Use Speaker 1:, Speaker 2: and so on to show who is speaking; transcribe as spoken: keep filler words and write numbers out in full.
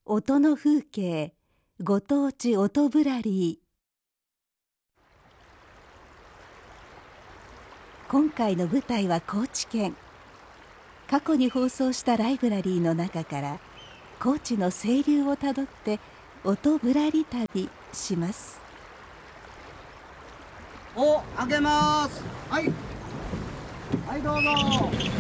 Speaker 1: 音の風景、ご当地音ぶらりー。今回の舞台は高知県。過去に放送したライブラリーの中から高知の清流をたどって音ぶらり旅します。
Speaker 2: お、開けます。はい。はい、どうぞ。